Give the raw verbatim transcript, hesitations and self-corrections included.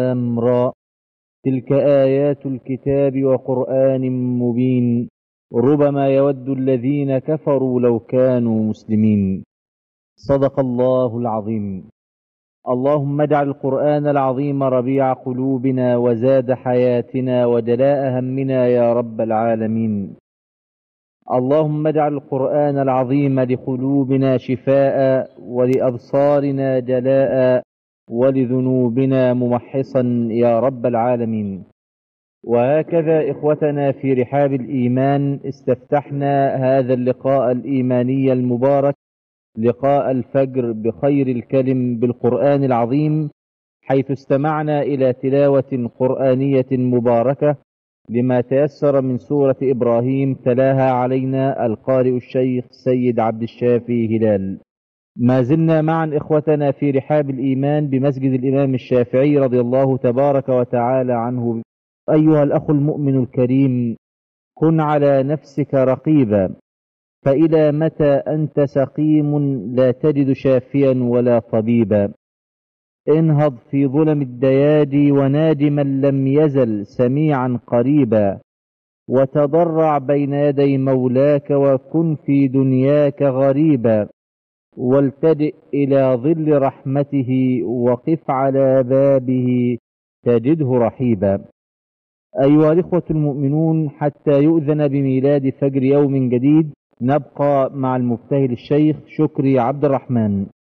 أمرا. تلك آيات الكتاب وقرآن مبين. ربما يود الذين كفروا لو كانوا مسلمين. صدق الله العظيم. اللهم اجعل القرآن العظيم ربيع قلوبنا وزاد حياتنا وجلاء همنا يا رب العالمين. اللهم اجعل القرآن العظيم لقلوبنا شفاء ولأبصارنا جلاء ولذنوبنا ممحصا يا رب العالمين. وهكذا إخوتنا في رحاب الإيمان استفتحنا هذا اللقاء الإيماني المبارك، لقاء الفجر بخير الكلم بالقرآن العظيم، حيث استمعنا إلى تلاوة قرآنية مباركة لما تيسر من سورة إبراهيم، تلاها علينا القارئ الشيخ سيد عبد الشافي هلال. ما زلنا معا إخوتنا في رحاب الإيمان بمسجد الإمام الشافعي رضي الله تبارك وتعالى عنه. أيها الأخ المؤمن الكريم، كن على نفسك رقيبا، فإلى متى أنت سقيم لا تجد شافيا ولا طبيبا؟ انهض في ظلم الدياجي وناج من لم يزل سميعا قريبا، وتضرع بين يدي مولاك وكن في دنياك غريبا، والتجئ إلى ظل رحمته وقف على بابه تجده رحيبا. أيها الإخوة المؤمنون، حتى يؤذن بميلاد فجر يوم جديد نبقى مع المبتهل الشيخ شكري عبد الرحمن.